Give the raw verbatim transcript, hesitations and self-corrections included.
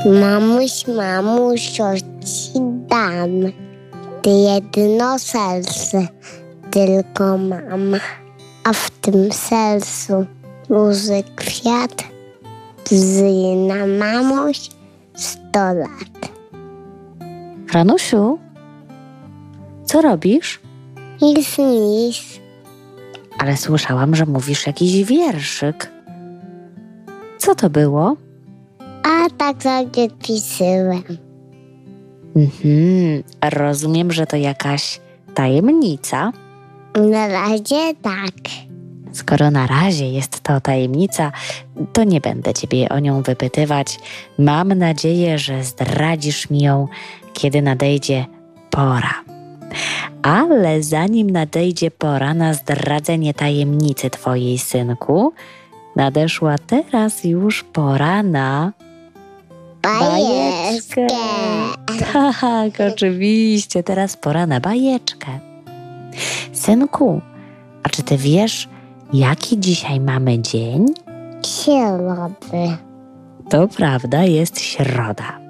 Mamuś, mamuś, coś ci dam. Ty jedno serce tylko mam, a w tym sercu duży kwiat. Żyje na mamuś sto lat. Franusiu, co robisz? Nic, nic. Ale słyszałam, że mówisz jakiś wierszyk. Co to było? A tak sobie pisałem. Mhm, rozumiem, że to jakaś tajemnica. Na razie tak. Skoro na razie jest to tajemnica, to nie będę ciebie o nią wypytywać. Mam nadzieję, że zdradzisz mi ją, kiedy nadejdzie pora. Ale zanim nadejdzie pora na zdradzenie tajemnicy twojej, synku, nadeszła teraz już pora na bajeczkę. Tak, oczywiście, teraz pora na bajeczkę. Synku, a czy ty wiesz, jaki dzisiaj mamy dzień? Środy. To prawda, jest środa.